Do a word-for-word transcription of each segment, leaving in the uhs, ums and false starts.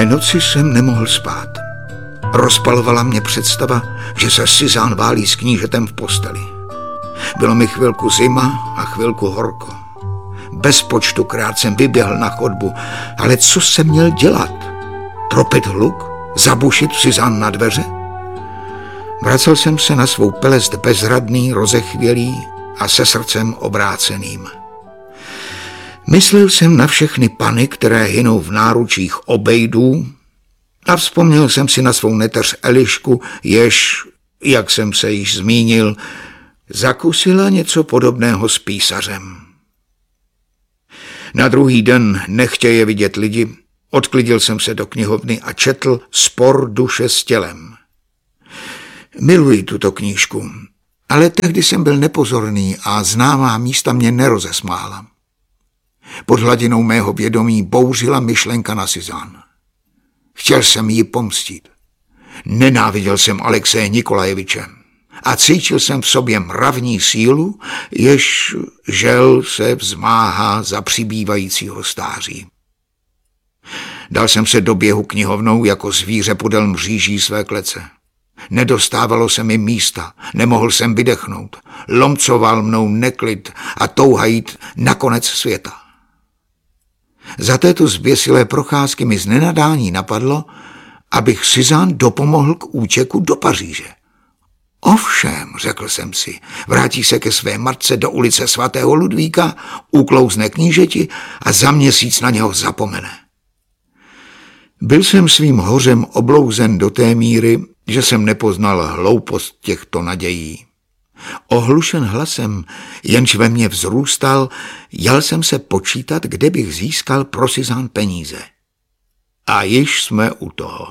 Té noci jsem nemohl spát. Rozpalovala mě představa, že se Suzanne válí s knížetem v posteli. Bylo mi chvilku zima a chvilku horko. Bez počtu krát jsem vyběhl na chodbu, ale co jsem měl dělat? Tropit hluk? Zabušit Suzanne na dveře? Vracel jsem se na svou pelest bezradný, rozechvělý a se srdcem obráceným. Myslel jsem na všechny pany, které hynou v náručích obejdů, a vzpomněl jsem si na svou neteř Elišku, jež, jak jsem se již zmínil, zakusila něco podobného s písařem. Na druhý den, nechtěje vidět lidi, odklidil jsem se do knihovny a četl Spor duše s tělem. Miluji tuto knížku, ale tehdy jsem byl nepozorný a známá místa mě nerozesmála. Pod hladinou mého vědomí bouřila myšlenka na Suzanne. Chtěl jsem jí pomstit. Nenáviděl jsem Alexeje Nikolajeviče a cítil jsem v sobě mravní sílu, jež žel se vzmáhá za přibývajícího stáří. Dal jsem se do běhu knihovnou jako zvíře podél mříží své klece. Nedostávalo se mi místa, nemohl jsem vydechnout. Lomcoval mnou neklid a touha jít na konec světa. Za této zběsilé procházky mi z nenadání napadlo, abych Suzanne dopomohl k útěku do Paříže. Ovšem, řekl jsem si, vrátí se ke své matce do ulice svatého Ludvíka, uklouzne knížeti a za měsíc na něho zapomene. Byl jsem svým hořem oblouzen do té míry, že jsem nepoznal hloupost těchto nadějí. Ohlušen hlasem, jenž ve mně vzrůstal, jel jsem se počítat, kde bych získal pro Suzanne peníze. A již jsme u toho.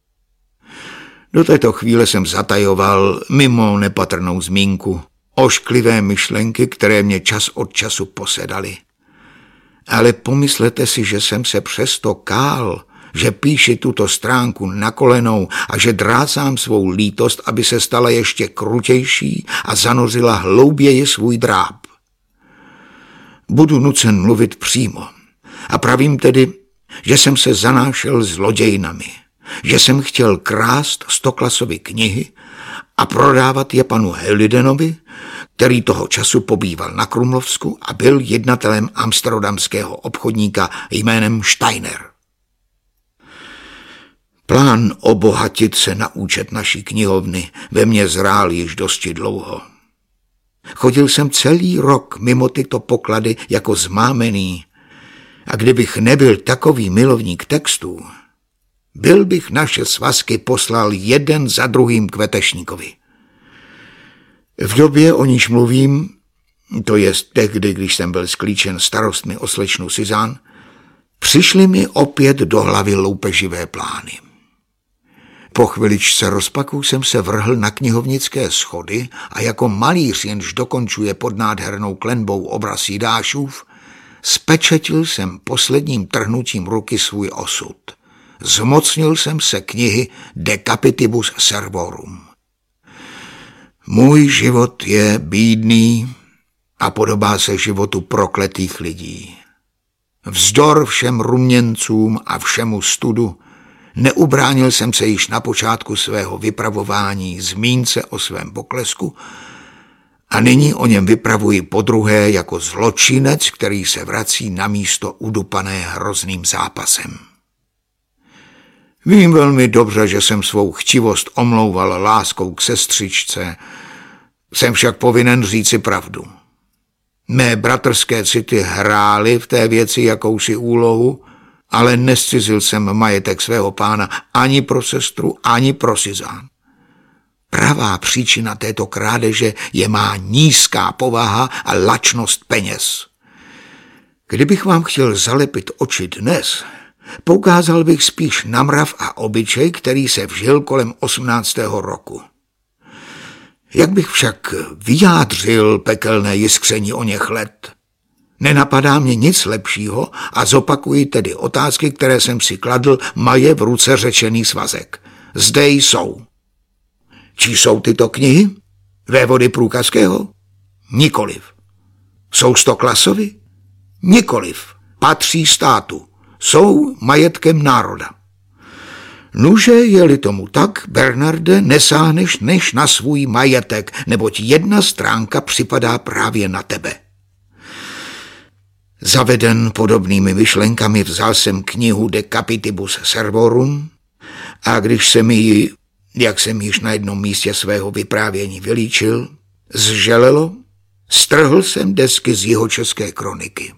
Do této chvíle jsem zatajoval mimo nepatrnou zmínku ošklivé myšlenky, které mě čas od času posedaly. Ale pomyslete si, že jsem se přesto kál, že píši tuto stránku na kolenou a že drácám svou lítost, aby se stala ještě krutější a zanořila hlouběji svůj dráp. Budu nucen mluvit přímo a pravím tedy, že jsem se zanášel zlodějnami, že jsem chtěl krást Stoklasovy knihy a prodávat je panu Helidenovi, který toho času pobýval na Krumlovsku a byl jednatelem amsterdamského obchodníka jménem Steiner. Plán obohatit se na účet naší knihovny ve mně zrál již dosti dlouho. Chodil jsem celý rok mimo tyto poklady jako zmámený a kdybych nebyl takový milovník textů, byl bych naše svazky poslal jeden za druhým k Vetešníkovi. V době, o níž mluvím, to jest tehdy, když jsem byl sklíčen starostmi o slečnu Suzanne, přišly mi opět do hlavy loupeživé plány. Po chviličce rozpaků jsem se vrhl na knihovnické schody a jako malíř, jenž dokončuje pod nádhernou klenbou obraz Jidášův, spečetil jsem posledním trhnutím ruky svůj osud. Zmocnil jsem se knihy De Capitibus Servorum. Můj život je bídný a podobá se životu prokletých lidí. Vzdor všem ruměncům a všemu studu neubránil jsem se již na počátku svého vypravování zmínce o svém poklesku a nyní o něm vypravuji podruhé jako zločinec, který se vrací na místo udupané hrozným zápasem. Vím velmi dobře, že jsem svou chtivost omlouval láskou k sestřičce, jsem však povinen říci pravdu. Mé bratrské city hrály v té věci jakousi úlohu, ale nescizil jsem majetek svého pána ani pro sestru, ani pro Suzanne. Pravá příčina této krádeže je má nízká povaha a lačnost peněz. Kdybych vám chtěl zalepit oči dnes, poukázal bych spíš na mrav a obyčej, který se vžil kolem osmnáctého roku. Jak bych však vyjádřil pekelné jiskření o něch let? Nenapadá mě nic lepšího a zopakuji tedy otázky, které jsem si kladl, maje v ruce řečený svazek. Zde jsou. Čí jsou tyto knihy? Vévody Průkazského? Nikoliv. Jsou Stoklasovi? Nikoliv. Patří státu. Jsou majetkem národa. Nuže, je-li tomu tak, Bernarde, nesáhneš než na svůj majetek, neboť jedna stránka připadá právě na tebe. Zaveden podobnými myšlenkami vzal jsem knihu De Capitibus Servorum a když se mi ji, jak jsem již na jednom místě svého vyprávění vylíčil, zželelo, strhl jsem desky z jihočeské kroniky.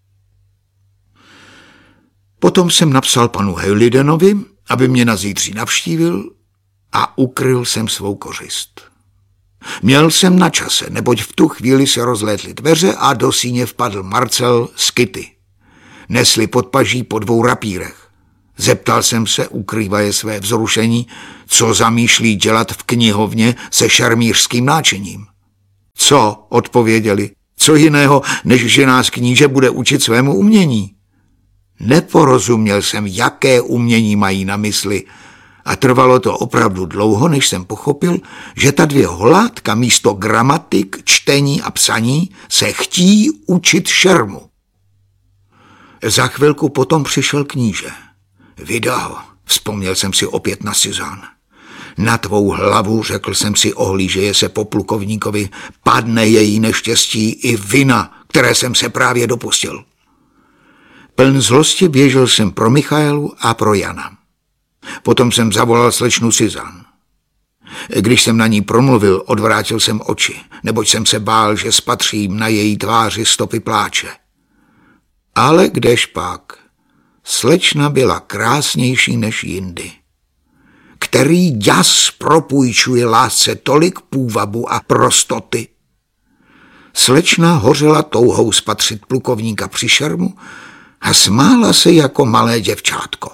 Potom jsem napsal panu Heulidenovi, aby mě na zítří navštívil a ukryl jsem svou kořist. Měl jsem na čase, neboť v tu chvíli se rozlétly dveře a do síně vpadl Marcel s Kitty. Nesli podpaží po dvou rapírech. Zeptal jsem se, ukrývaje své vzrušení, co zamýšlí dělat v knihovně se šermířským náčením. Co, odpověděli, co jiného, než že nás kníže bude učit svému umění. Neporozuměl jsem, jaké umění mají na mysli, a trvalo to opravdu dlouho, než jsem pochopil, že ta dvě holátka místo gramatik, čtení a psaní se chtí učit šermu. Za chvilku potom přišel kníže. Vida ho, vzpomněl jsem si opět na Suzanne. Na tvou hlavu, řekl jsem si, ohlížeje se po plukovníkovi, padne její neštěstí i vina, které jsem se právě dopustil. Pln zlosti běžel jsem pro Michaelu a pro Jana. Potom jsem zavolal slečnu Suzanne. Když jsem na ní promluvil, odvrátil jsem oči, neboť jsem se bál, že spatřím na její tváři stopy pláče. Ale kdežpak, slečna byla krásnější než jindy. Který děs propůjčuje lásce tolik půvabu a prostoty? Slečna hořela touhou spatřit plukovníka při šermu a smála se jako malé děvčátko.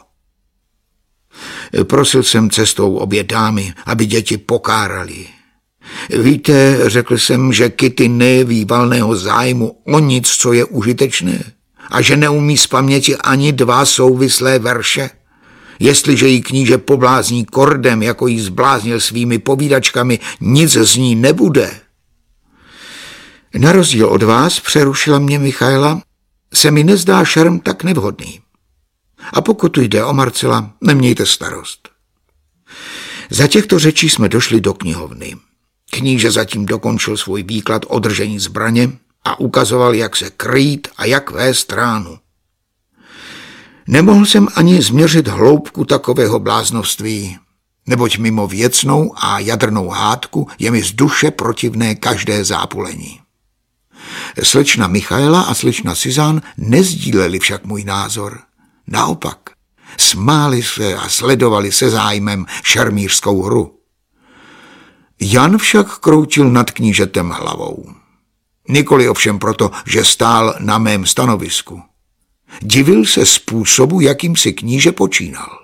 Prosil jsem cestou obě dámy, aby děti pokárali. Víte, řekl jsem, že Kitty nejeví valného zájmu o nic, co je užitečné, a že neumí z paměti ani dva souvislé verše. Jestliže jí kníže poblázní kordem, jako jí zbláznil svými povídačkami, nic z ní nebude. Na rozdíl od vás, přerušila mě Michaela, se mi nezdá šerm tak nevhodný. A pokud tu jde o Marcela, nemějte starost. Za těchto řečí jsme došli do knihovny. Kníže zatím dokončil svůj výklad o držení zbraně a ukazoval, jak se krýt a jak vést ránu. Nemohl jsem ani změřit hloubku takového bláznovství, neboť mimo věcnou a jadrnou hádku je mi z duše protivné každé zápulení. Slečna Michaela a slečna Suzanne nezdíleli však můj názor. Naopak, smáli se a sledovali se zájmem šermířskou hru. Jan však kroutil nad knížetem hlavou. Nikoli ovšem proto, že stál na mém stanovisku. Divil se způsobu, jakým si kníže počínal.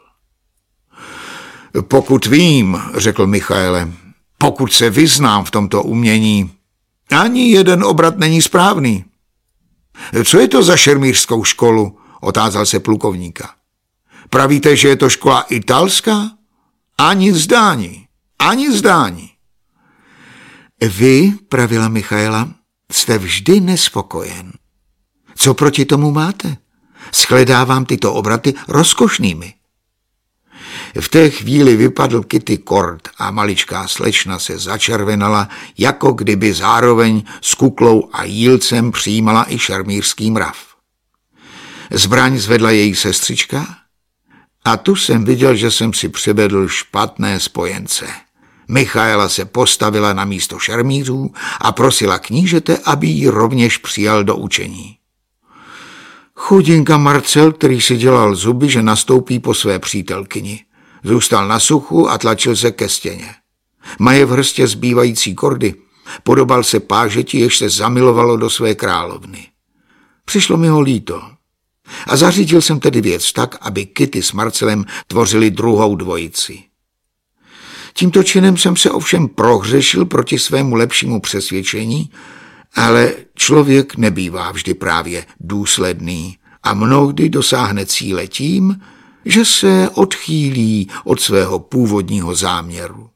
Pokud vím, řekl Michaele, pokud se vyznám v tomto umění, ani jeden obrat není správný. Co je to za šermířskou školu? Otázal se plukovníka. Pravíte, že je to škola italská? Ani zdání, ani zdání. Vy, pravila Michaela, jste vždy nespokojen. Co proti tomu máte? Shledávám tyto obraty rozkošnými. V té chvíli vypadl Kitty kord a maličká slečna se začervenala, jako kdyby zároveň s kuklou a jílcem přijímala i šermířský mrav. Zbraň zvedla její sestřička a tu jsem viděl, že jsem si přivedl špatné spojence. Michaela se postavila na místo šermířů a prosila knížete, aby ji rovněž přijal do učení. Chudinka Marcel, který si dělal zuby, že nastoupí po své přítelkyni, zůstal na suchu a tlačil se ke stěně. Maje v hrstě zbývající kordy, podobal se pážeti, jež se zamilovalo do své královny. Přišlo mi ho líto. A zařídil jsem tedy věc tak, aby Kitty s Marcelem tvořili druhou dvojici. Tímto činem jsem se ovšem prohřešil proti svému lepšímu přesvědčení, ale člověk nebývá vždy právě důsledný a mnohdy dosáhne cíle tím, že se odchýlí od svého původního záměru.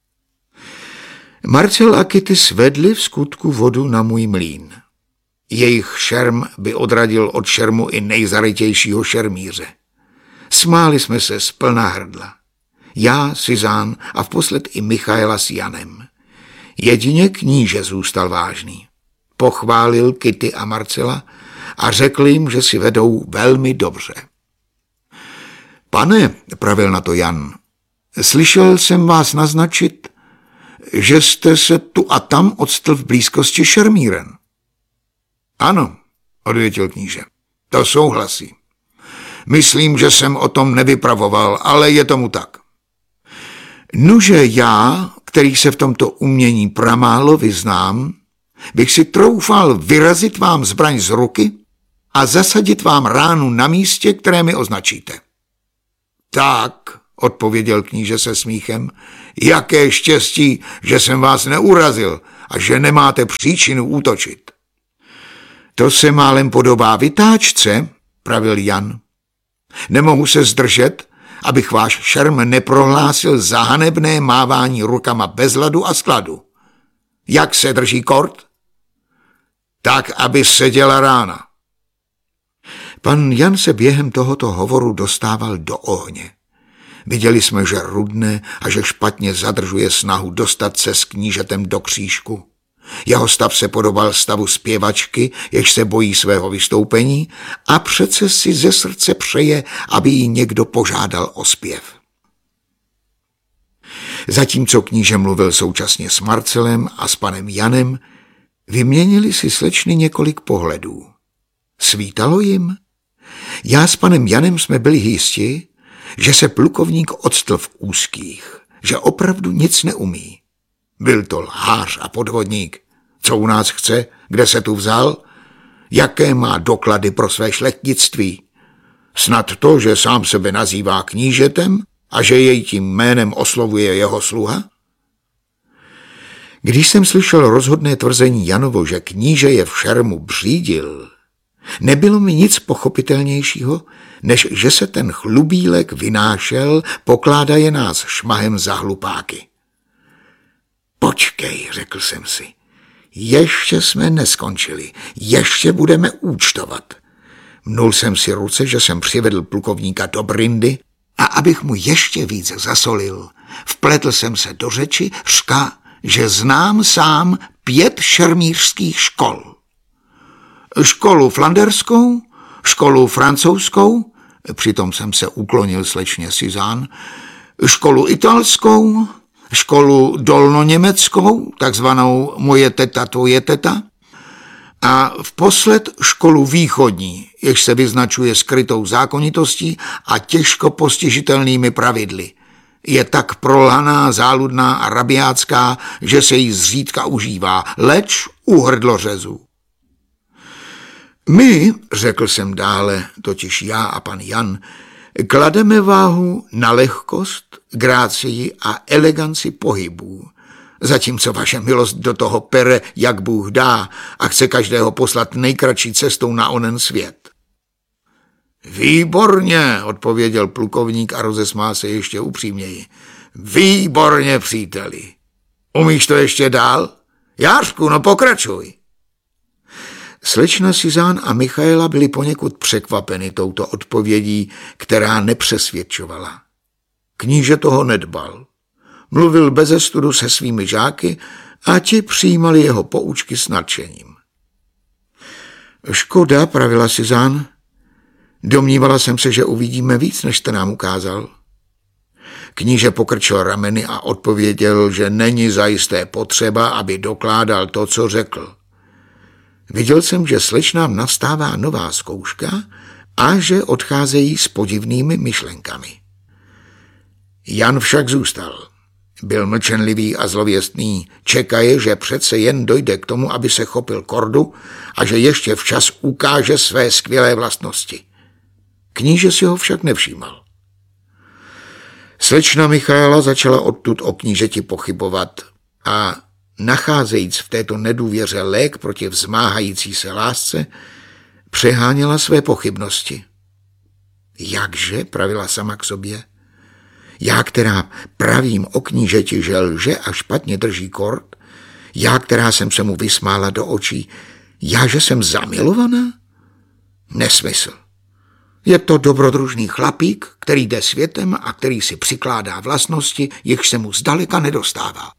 Marcel a Kitty svedli v skutku vodu na můj mlýn. Jejich šerm by odradil od šermu i nejzarytějšího šermíře. Smáli jsme se z plná hrdla. Já, Sizán a vposled i Michaela s Janem. Jedině kníže zůstal vážný. Pochválil Kitty a Marcela a řekl jim, že si vedou velmi dobře. Pane, pravil na to Jan, slyšel jsem vás naznačit, že jste se tu a tam odstl v blízkosti šermíren. Ano, odvětil kníže, to souhlasí. Myslím, že jsem o tom nevypravoval, ale je tomu tak. Nuže já, který se v tomto umění pramálo vyznám, bych si troufal vyrazit vám zbraň z ruky a zasadit vám ránu na místě, které mi označíte. Tak, odpověděl kníže se smíchem, jaké štěstí, že jsem vás neurazil a že nemáte příčinu útočit. To se málem podobá vytáčce, pravil Jan. Nemohu se zdržet, abych váš šerm neprohlásil za hanebné mávání rukama bez ladu a skladu. Jak se drží kort? Tak, aby seděla rána. Pan Jan se během tohoto hovoru dostával do ohně. Viděli jsme, že rudne a že špatně zadržuje snahu dostat se s knížetem do křížku. Jeho stav se podobal stavu zpěvačky, jež se bojí svého vystoupení a přece si ze srdce přeje, aby jí někdo požádal o zpěv. Zatímco kníže mluvil současně s Marcelem a s panem Janem, vyměnili si slečny několik pohledů. Svítalo jim? Já s panem Janem jsme byli jisti, že se plukovník odstl v úzkých, že opravdu nic neumí. Byl to lhář a podvodník. Co u nás chce? Kde se tu vzal? Jaké má doklady pro své šlechtnictví? Snad to, že sám sebe nazývá knížetem a že jej tím jménem oslovuje jeho sluha? Když jsem slyšel rozhodné tvrzení Janovo, že kníže je v šermu břídil, nebylo mi nic pochopitelnějšího, než že se ten chlubílek vynášel, pokládaje nás šmahem za hlupáky. Počkej, řekl jsem si, ještě jsme neskončili, ještě budeme účtovat. Mnul jsem si ruce, že jsem přivedl plukovníka do Brindy a abych mu ještě víc zasolil, vpletl jsem se do řeči, řka, že znám sám pět šermířských škol. Školu flanderskou, školu francouzskou, přitom jsem se uklonil slečně Sizán, školu italskou, školu dolnoněmeckou, takzvanou moje teta, tvoje teta, a vposled školu východní, jež se vyznačuje skrytou zákonitostí a těžko postižitelnými pravidly. Je tak prolhaná, záludná a rabiácká, že se jí zřídka užívá, leč u hrdlořezů. My, řekl jsem dále, totiž já a pan Jan, klademe váhu na lehkost, grácii a eleganci pohybů, zatímco vaše milost do toho pere, jak Bůh dá, a chce každého poslat nejkratší cestou na onen svět. Výborně, odpověděl plukovník a rozesmál se ještě upřímněji. Výborně, příteli. Umíš to ještě dál? Jářku, no pokračuj. Slečna Sizán a Michaela byli poněkud překvapeny touto odpovědí, která nepřesvědčovala. Kníže toho nedbal. Mluvil beze studu se svými žáky a ti přijímali jeho poučky s nadšením. Škoda, pravila Sizán. Domnívala jsem se, že uvidíme víc, než jste nám ukázal. Kníže pokrčil rameny a odpověděl, že není zajisté potřeba, aby dokládal to, co řekl. Viděl jsem, že slečnám nastává nová zkouška a že odcházejí s podivnými myšlenkami. Jan však zůstal. Byl mlčenlivý a zlověstný, čekaje, že přece jen dojde k tomu, aby se chopil kordu a že ještě včas ukáže své skvělé vlastnosti. Kníže si ho však nevšímal. Slečna Michaela začala odtud o knížeti pochybovat a nacházejíc v této nedůvěře lék proti vzmáhající se lásce, přeháněla své pochybnosti. Jakže, pravila sama k sobě, já, která pravím o knížeti, že lže a špatně drží kort, já, která jsem se mu vysmála do očí, já, že jsem zamilovaná? Nesmysl. Je to dobrodružný chlapík, který jde světem a který si přikládá vlastnosti, jichž se mu zdaleka nedostává.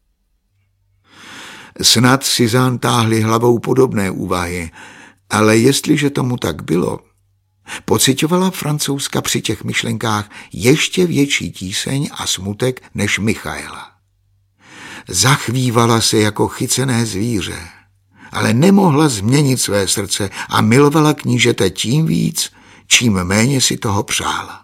Snad Suzanne táhly hlavou podobné úvahy, ale jestliže tomu tak bylo, pocitovala Francouzka při těch myšlenkách ještě větší tíseň a smutek než Michaela. Zachvívala se jako chycené zvíře, ale nemohla změnit své srdce a milovala knížete tím víc, čím méně si toho přála.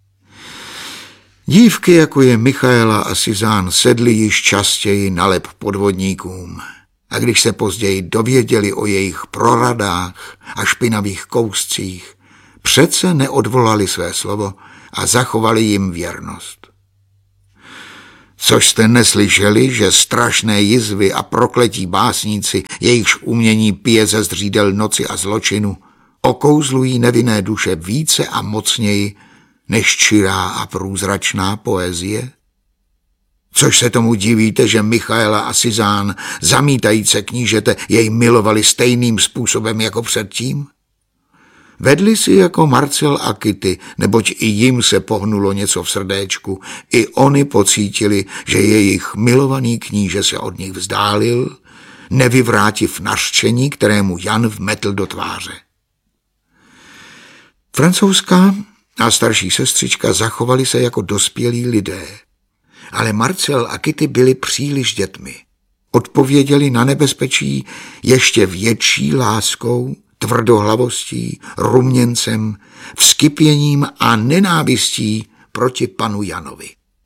Dívky, jako je Michaela a Suzanne, sedly již častěji na lep podvodníkům. A když se později dověděli o jejich proradách a špinavých kouscích, přece neodvolali své slovo a zachovali jim věrnost. Což jste neslyšeli, že strašné jizvy a prokletí básníci, jejichž umění pije ze zdřídel noci a zločinu, okouzlují nevinné duše více a mocněji než čirá a průzračná poezie? Což se tomu divíte, že Michaela a Suzanne, zamítajíce knížete, jej milovali stejným způsobem jako předtím? Vedli si jako Marcel a Kitty, neboť i jim se pohnulo něco v srdéčku, i oni pocítili, že jejich milovaný kníže se od nich vzdálil, nevyvrátiv nařčení, kterému Jan vmetl do tváře. Francouzská a starší sestřička zachovali se jako dospělí lidé, ale Marcel a Kitty byli příliš dětmi. Odpověděli na nebezpečí ještě větší láskou, tvrdohlavostí, ruměncem, vzkypěním a nenávistí proti panu Janovi.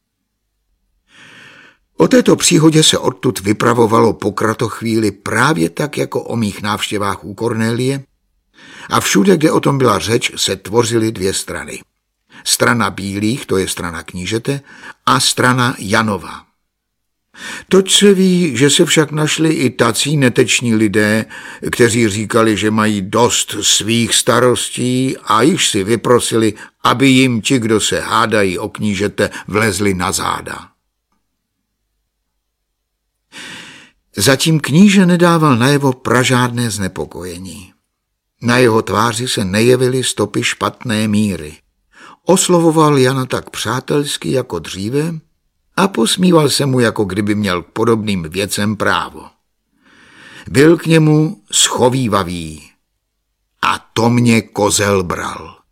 O této příhodě se odtud vypravovalo po kratochvíli právě tak jako o mých návštěvách u Kornélie a všude, kde o tom byla řeč, se tvořily dvě strany. Strana bílých, to je strana knížete, a strana Janova. Toť se ví, že se však našli i tací neteční lidé, kteří říkali, že mají dost svých starostí a již si vyprosili, aby jim ti, kdo se hádají o knížete, vlezli na záda. Zatím kníže nedával najevo pražádné znepokojení. Na jeho tváři se nejevily stopy špatné míry. Oslovoval Jana tak přátelsky jako dříve a posmíval se mu, jako kdyby měl k podobným věcem právo. Byl k němu schovívavý a to mě kozel bral.